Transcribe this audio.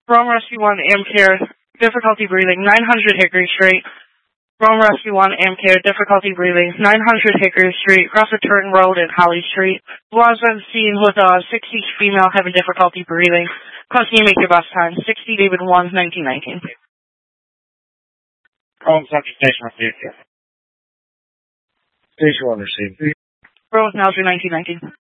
Rome Rescue 1, Amcare, difficulty breathing, 900 Hickory Street. Rome Rescue 1, Amcare, difficulty breathing, 900 Hickory Street, across the Turton Road and Holly Street. Was on scene with a 60 female having difficulty breathing. Cause you make your bus time, 60 David 1, 1919. Rome Central Station received. Station 1 received. Rome Now 1919.